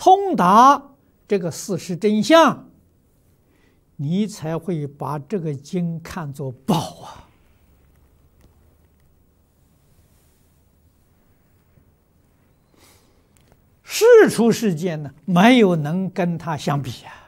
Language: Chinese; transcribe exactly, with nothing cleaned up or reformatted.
通达这个事实真相，你才会把这个经看作宝啊！世出世间呢，没有能跟它相比啊。